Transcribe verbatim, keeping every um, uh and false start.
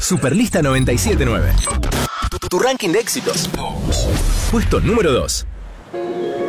Superlista noventa y siete punto nueve. Tu, tu ranking de éxitos. Puesto número dos.